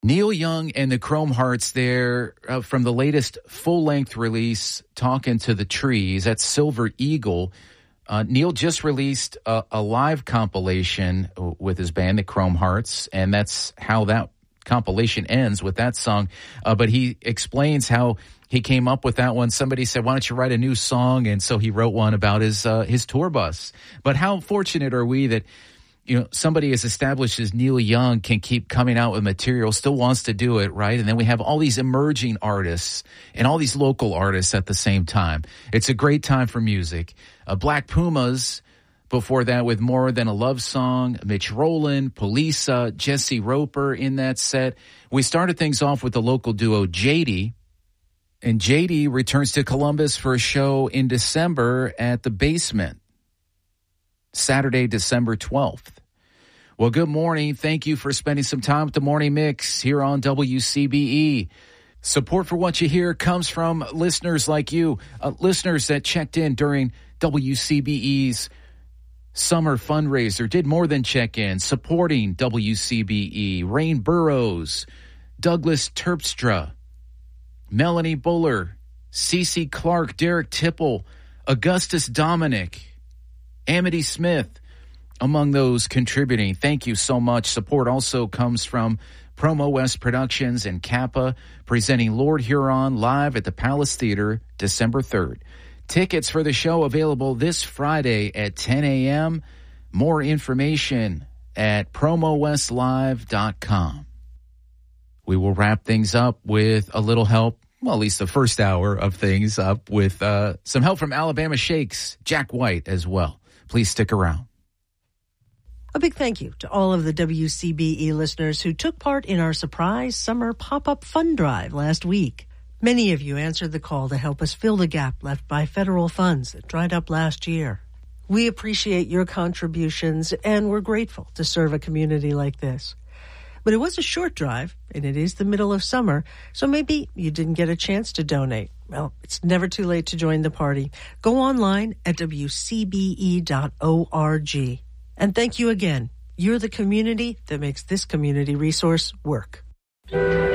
Neil Young and the Chrome Hearts there from the latest full-length release, Talking to the Trees. That's Silver Eagle. Neil just released a live compilation with his band, the Chrome Hearts, and that's how that compilation ends with that song. But he explains how he came up with that one. Somebody said, why don't you write a new song? And so he wrote one about his tour bus. But how fortunate are we that somebody as established as Neil Young can keep coming out with material, still wants to do it, right? And then we have all these emerging artists and all these local artists at the same time. It's a great time for music. Black Pumas, before that with More Than a Love Song, Mitch Rowland, Polisa, Jesse Roper in that set. We started things off with the local duo JD. And JD returns to Columbus for a show in December at the Basement. Saturday, December 12th. Well, good morning. Thank you for spending some time with the Morning Mix here on WCBE. Support for what you hear comes from listeners like you, listeners that checked in during WCBE's summer fundraiser, did more than check in, supporting WCBE. Rain Burrows, Douglas Terpstra, Melanie Buller, Cece Clark, Derek Tipple, Augustus Dominic, Amity Smith, among those contributing. Thank you so much. Support also comes from Promo West Productions and Kappa, presenting Lord Huron live at the Palace Theater December 3rd. Tickets for the show available this Friday at 10 a.m. More information at promowestlive.com. We will wrap things up with a little help, well, at least the first hour of things up with some help from Alabama Shakes, Jack White as well. Please stick around. A big thank you to all of the WCBE listeners who took part in our surprise summer pop-up fund drive last week. Many of you answered the call to help us fill the gap left by federal funds that dried up last year. We appreciate your contributions, and we're grateful to serve a community like this. But it was a short drive, and it is the middle of summer, so maybe you didn't get a chance to donate. Well, it's never too late to join the party. Go online at WCBE.org. And thank you again. You're the community that makes this community resource work.